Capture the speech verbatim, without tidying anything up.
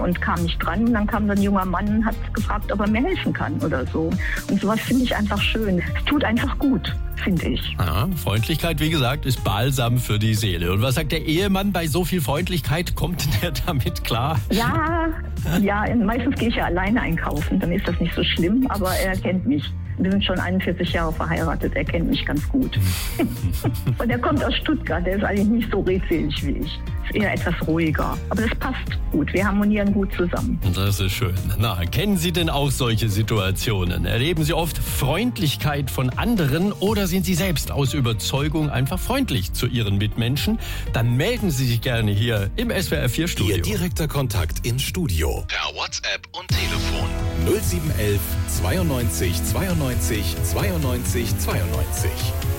und kam nicht dran. Und dann kam dann ein junger Mann und hat gefragt, ob er mir helfen kann oder so. Und sowas finde ich einfach schön. Es tut einfach gut, finde ich. Ja, Freundlichkeit, wie gesagt, ist Balsam für die Seele. Und was sagt der Ehemann bei so viel Freundlichkeit? Kommt der damit klar? Ja, ja, meistens gehe ich ja alleine einkaufen, dann ist das nicht so schlimm, aber er kennt mich. Wir sind schon einundvierzig Jahre verheiratet, er kennt mich ganz gut. Und er kommt aus Stuttgart, der ist eigentlich nicht so redselig wie ich. Ist eher etwas ruhiger. Aber das passt gut, wir harmonieren gut zusammen. Das ist schön. Na, kennen Sie denn auch solche Situationen? Erleben Sie oft Freundlichkeit von anderen oder sind Sie selbst aus Überzeugung einfach freundlich zu Ihren Mitmenschen? Dann melden Sie sich gerne hier im S W R vier Studio. Ihr direkter Kontakt ins Studio. Per WhatsApp und Telefon. null sieben eins eins zweiundneunzig zweiundneunzig zweiundneunzig zweiundneunzig.